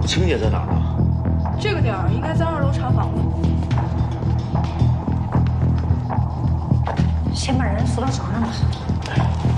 青姐在哪儿啊？ 这个点儿应该在2楼查房呢。 先把人扶到床上吧。